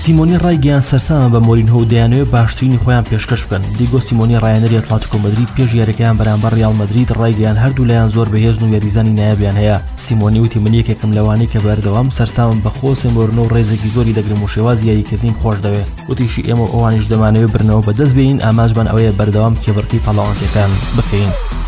سیمۆنی ڕایگەیان سەرسامە بە مۆرینهۆ و دەیانەوێت باشترینی خۆیان پێشکەش بکەن. دیگۆ سیمۆنی ڕایەنەری ئەتلێتیکۆ مەدرید پێش یاریەکەیان بەرامبەر ڕیال مەدرید ڕایگەیان هەردوو لایەن زۆر بەهێزن و یاریزانی نایابیان هەیە. سیمۆنی وتی من یەکێکم لەوانەی کە بەردەوام سەرسامم بە خۆسێ مۆرینۆ و ڕێزێکی زۆری دەگرم و شێوازی یاریکردنیم خۆش دەوێت. وتیشی ئێمە ئەوانیش دەمانەوێت برنەوە بەدەست بێین ئاماژمان ئەوەیە بەردەوام کێبڕکەی پەڵاوانکەکان بکەین.